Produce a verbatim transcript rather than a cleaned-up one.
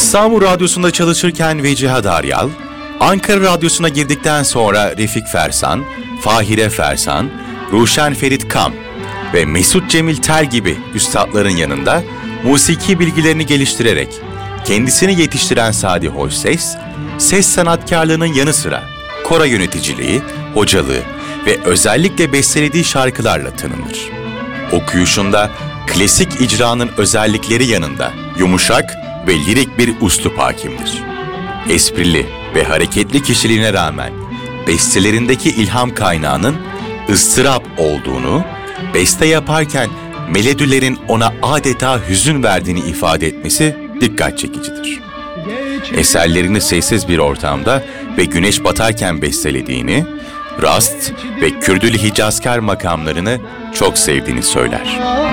İstanbul Radyosu'nda çalışırken Veciha Daryal, Ankara Radyosu'na girdikten sonra Refik Fersan, Fahire Fersan, Ruşen Ferit Kam ve Mesut Cemil Tel gibi üstadların yanında musiki bilgilerini geliştirerek kendisini yetiştiren Sadi Hoşses, ses sanatkarlığının yanı sıra kora yöneticiliği, hocalığı ve özellikle bestelediği şarkılarla tanınır. Okuyuşunda klasik icranın özellikleri yanında yumuşak ve lirik bir üslup hakimdir. Esprili ve hareketli kişiliğine rağmen bestelerindeki ilham kaynağının ıstırap olduğunu, beste yaparken melodilerin ona adeta hüzün verdiğini ifade etmesi dikkat çekicidir. Eserlerini sessiz bir ortamda ve güneş batarken bestelediğini, Rast ve Kürdül Hicazkar makamlarını çok sevdiğini söyler.